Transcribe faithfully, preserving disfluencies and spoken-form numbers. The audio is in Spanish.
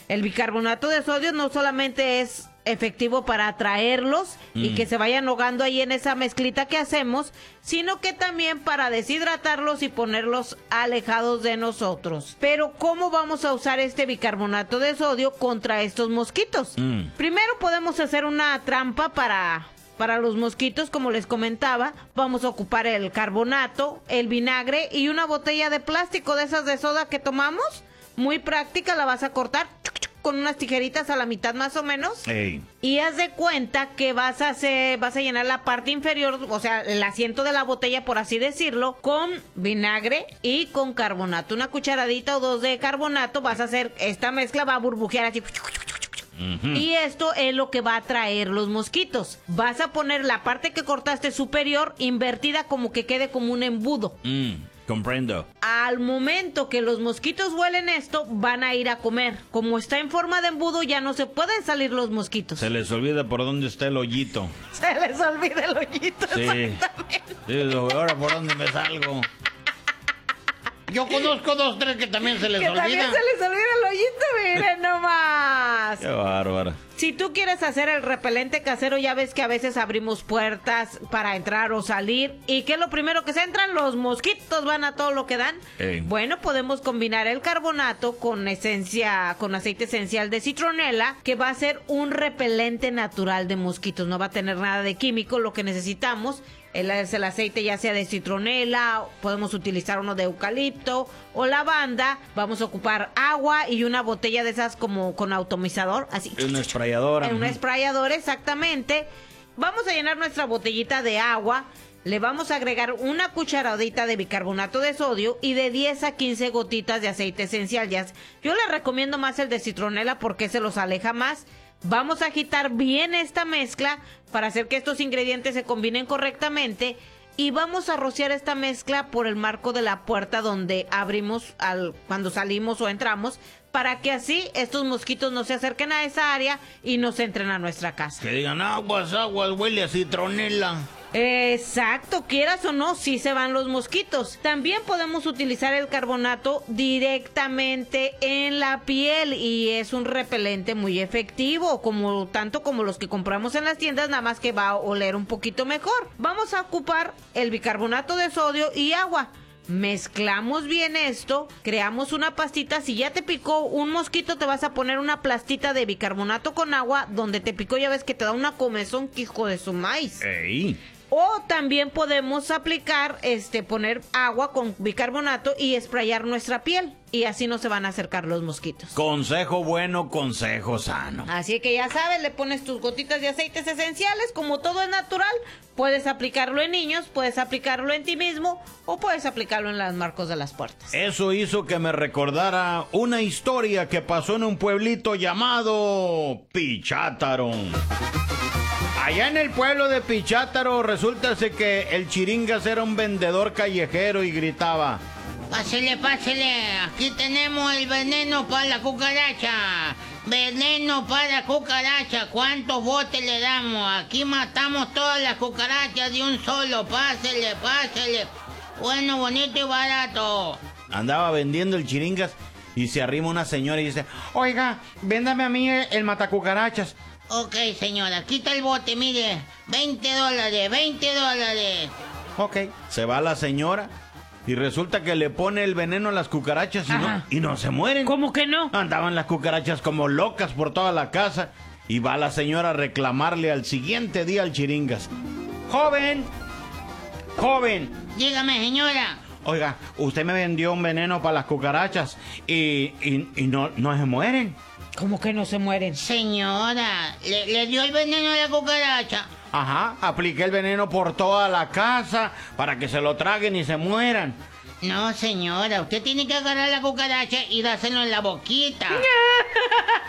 El bicarbonato de sodio no solamente es efectivo para atraerlos mm. y que se vayan ahogando ahí en esa mezclita que hacemos, sino que también para deshidratarlos y ponerlos alejados de nosotros. Pero ¿cómo vamos a usar este bicarbonato de sodio contra estos mosquitos? Mm. Primero podemos hacer una trampa para... Para los mosquitos, como les comentaba, vamos a ocupar el carbonato, el vinagre y una botella de plástico de esas de soda que tomamos. Muy práctica, la vas a cortar con unas tijeritas a la mitad más o menos. Ey. Y haz de cuenta que vas a hacer, vas a llenar la parte inferior, o sea, el asiento de la botella, por así decirlo, con vinagre y con carbonato. Una cucharadita o dos de carbonato, vas a hacer, esta mezcla va a burbujear así. Uh-huh. Y esto es lo que va a atraer los mosquitos. Vas a poner la parte que cortaste superior invertida como que quede como un embudo. Mm, comprendo. Al momento que los mosquitos huelen esto, van a ir a comer. Como está en forma de embudo, ya no se pueden salir los mosquitos. Se les olvida por dónde está el hoyito. Se les olvida el hoyito, sí. Exactamente. Sí, ahora por dónde me salgo. Yo conozco dos, tres que también se les que olvida. Que también se les olvida el hoyito, miren nomás. Qué bárbaro. Si tú quieres hacer el repelente casero, ya ves que a veces abrimos puertas para entrar o salir. ¿Y qué es lo primero que se entran? Los mosquitos van a todo lo que dan. Ey. Bueno, podemos combinar el carbonato con esencia, con aceite esencial de citronela, que va a ser un repelente natural de mosquitos. No va a tener nada de químico, lo que necesitamos es el aceite ya sea de citronela, podemos utilizar uno de eucalipto o lavanda. Vamos a ocupar agua y una botella de esas como con atomizador, así. Una sprayadora. En una sprayadora, exactamente. Vamos a llenar nuestra botellita de agua. Le vamos a agregar una cucharadita de bicarbonato de sodio y de diez a quince gotitas de aceite esencial. Ya, yo les recomiendo más el de citronela porque se los aleja más. Vamos a agitar bien esta mezcla para hacer que estos ingredientes se combinen correctamente y vamos a rociar esta mezcla por el marco de la puerta donde abrimos al, cuando salimos o entramos, para que así estos mosquitos no se acerquen a esa área y no se entren a nuestra casa. Que digan aguas, aguas, huele a citronela. Exacto, quieras o no, sí se van los mosquitos. También podemos utilizar el carbonato directamente en la piel y es un repelente muy efectivo, como tanto como los que compramos en las tiendas, nada más que va a oler un poquito mejor. Vamos a ocupar el bicarbonato de sodio y agua. Mezclamos bien esto, creamos una pastita. Si ya te picó un mosquito, te vas a poner una plastita de bicarbonato con agua. Donde te picó ya ves que te da una comezón, que hijo de su maíz. ¡Ey! O también podemos aplicar, este, poner agua con bicarbonato y sprayar nuestra piel. Y así no se van a acercar los mosquitos. Consejo bueno, consejo sano. Así que ya sabes, le pones tus gotitas de aceites esenciales. Como todo es natural, puedes aplicarlo en niños, puedes aplicarlo en ti mismo o puedes aplicarlo en los marcos de las puertas. Eso hizo que me recordara una historia que pasó en un pueblito llamado Pichátaro. Allá en el pueblo de Pichátaro resulta que el Chiringas era un vendedor callejero y gritaba: Pásele, pásele, aquí tenemos el veneno para la cucaracha. Veneno para cucaracha, ¿cuántos botes le damos? Aquí matamos todas las cucarachas de un solo, pásele, pásele. Bueno, bonito y barato. Andaba vendiendo el Chiringas y se arrima una señora y dice: oiga, véndame a mí el, el matacucarachas. Ok, señora, quita el bote, mire, veinte dólares, veinte dólares. Ok, se va la señora y resulta que le pone el veneno a las cucarachas y no, y no se mueren. ¿Cómo que no? Andaban las cucarachas como locas por toda la casa y va la señora a reclamarle al siguiente día al Chiringas: joven, joven. Dígame, señora. Oiga, usted me vendió un veneno para las cucarachas y, y, y no, no se mueren. ¿Cómo que no se mueren? Señora, ¿le, le dio el veneno a la cucaracha? Ajá, apliqué el veneno por toda la casa para que se lo traguen y se mueran. No, señora, usted tiene que agarrar la cucaracha y dárselo en la boquita.